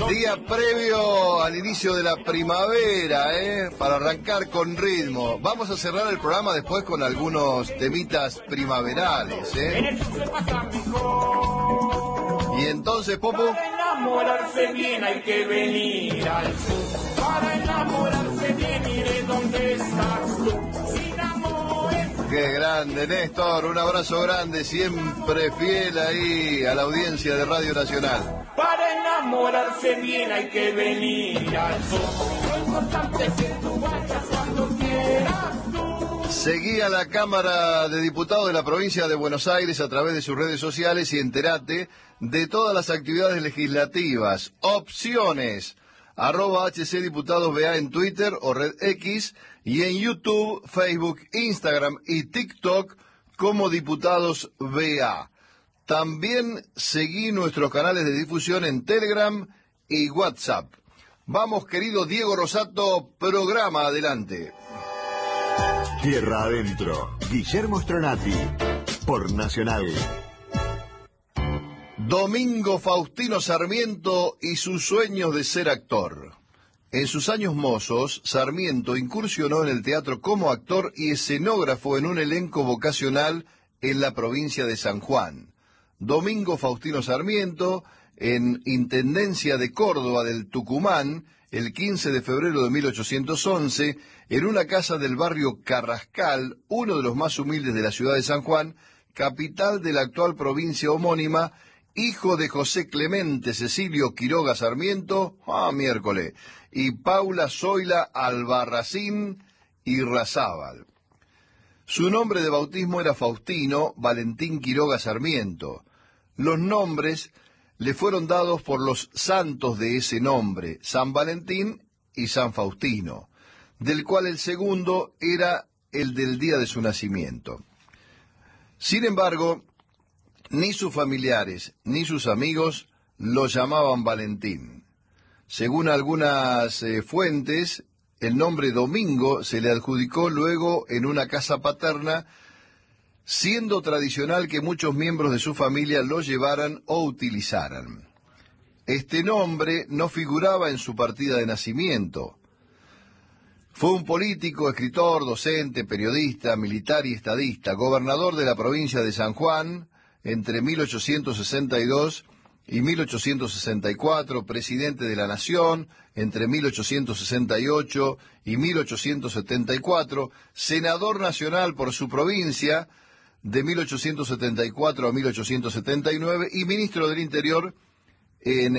Día previo al inicio de la primavera, para arrancar con ritmo. Vamos a cerrar el programa después con algunos temitas primaverales, Y entonces, Popo. Para enamorarse bien hay que venir al sur. Para enamorarse bien iré donde estás tú. Sin amores. Qué grande, Néstor. Un abrazo grande, siempre fiel ahí a la audiencia de Radio Nacional. Para enamorarse bien hay que venir al sur. Lo importante es que tú vayas cuando quieras tú. Seguí a la Cámara de Diputados de la provincia de Buenos Aires a través de sus redes sociales y entérate de todas las actividades legislativas. Opciones, @HCDiputadosBA en Twitter o Red X y en YouTube, Facebook, Instagram y TikTok como Diputados BA. También seguí nuestros canales de difusión en Telegram y WhatsApp. Vamos, querido Diego Rosato, programa adelante. Tierra Adentro, Guillermo Stronati, por Nacional. Domingo Faustino Sarmiento y sus sueños de ser actor. En sus años mozos, Sarmiento incursionó en el teatro como actor y escenógrafo en un elenco vocacional en la provincia de San Juan. Domingo Faustino Sarmiento, en Intendencia de Córdoba del Tucumán, el 15 de febrero de 1811, en una casa del barrio Carrascal, uno de los más humildes de la ciudad de San Juan, capital de la actual provincia homónima, hijo de José Clemente Cecilio Quiroga Sarmiento, miércoles, y Paula Zoila Albarracín y Razábal. Su nombre de bautismo era Faustino Valentín Quiroga Sarmiento. Los nombres le fueron dados por los santos de ese nombre, San Valentín y San Faustino, del cual el segundo era el del día de su nacimiento. Sin embargo, ni sus familiares ni sus amigos lo llamaban Valentín. Según algunas fuentes, el nombre Domingo se le adjudicó luego en una casa paterna, siendo tradicional que muchos miembros de su familia lo llevaran o utilizaran. Este nombre no figuraba en su partida de nacimiento. Fue un político, escritor, docente, periodista, militar y estadista, gobernador de la provincia de San Juan entre 1862 y 1864, presidente de la Nación entre 1868 y 1874, senador nacional por su provincia de 1874 a 1879 y ministro del Interior en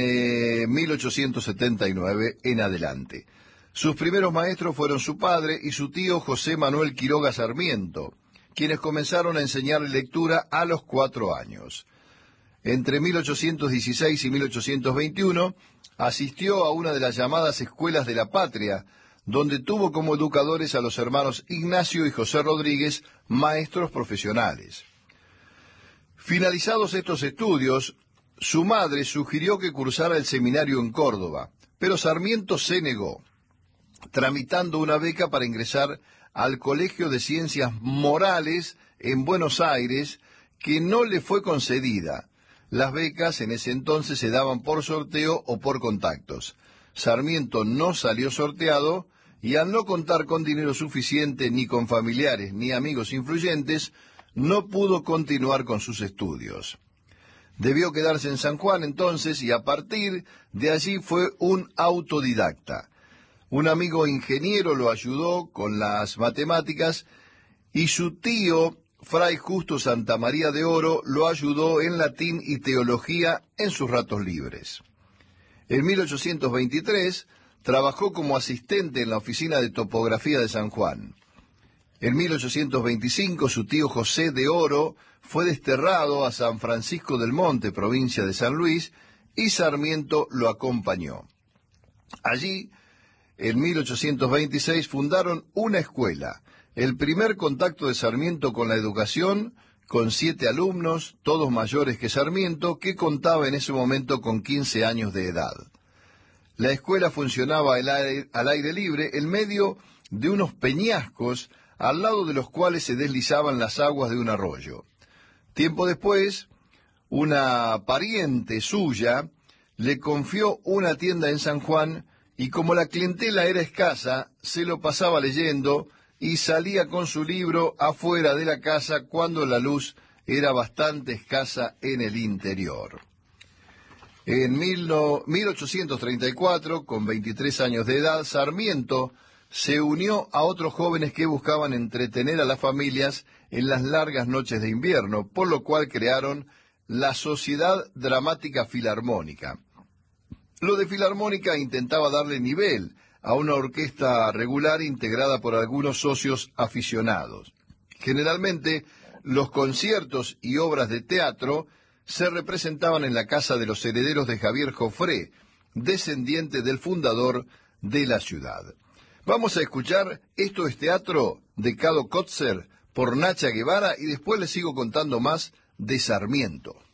1879 en adelante. Sus primeros maestros fueron su padre y su tío José Manuel Quiroga Sarmiento, quienes comenzaron a enseñarle lectura a los 4 años. Entre 1816 y 1821 asistió a una de las llamadas Escuelas de la Patria, donde tuvo como educadores a los hermanos Ignacio y José Rodríguez, maestros profesionales. Finalizados estos estudios, su madre sugirió que cursara el seminario en Córdoba, pero Sarmiento se negó, tramitando una beca para ingresar al Colegio de Ciencias Morales en Buenos Aires, que no le fue concedida. Las becas en ese entonces se daban por sorteo o por contactos. Sarmiento no salió sorteado y al no contar con dinero suficiente ni con familiares ni amigos influyentes, no pudo continuar con sus estudios. Debió quedarse en San Juan entonces y a partir de allí fue un autodidacta. Un amigo ingeniero lo ayudó con las matemáticas y su tío, Fray Justo Santa María de Oro, lo ayudó en latín y teología en sus ratos libres. En 1823 trabajó como asistente en la oficina de topografía de San Juan. En 1825 su tío José de Oro fue desterrado a San Francisco del Monte, provincia de San Luis, y Sarmiento lo acompañó. Allí, en 1826 fundaron una escuela, el primer contacto de Sarmiento con la educación, con 7 alumnos, todos mayores que Sarmiento, que contaba en ese momento con 15 años de edad. La escuela funcionaba al aire libre en medio de unos peñascos al lado de los cuales se deslizaban las aguas de un arroyo. Tiempo después, una pariente suya le confió una tienda en San Juan y como la clientela era escasa, se lo pasaba leyendo y salía con su libro afuera de la casa cuando la luz era bastante escasa en el interior. En 1834, con 23 años de edad, Sarmiento se unió a otros jóvenes que buscaban entretener a las familias en las largas noches de invierno, por lo cual crearon la Sociedad Dramática Filarmónica. Lo de filarmónica intentaba darle nivel a una orquesta regular integrada por algunos socios aficionados. Generalmente, los conciertos y obras de teatro se representaban en la casa de los herederos de Javier Jofré, descendiente del fundador de la ciudad. Vamos a escuchar Esto es Teatro de Cado Kotzer por Nacha Guevara y después les sigo contando más de Sarmiento.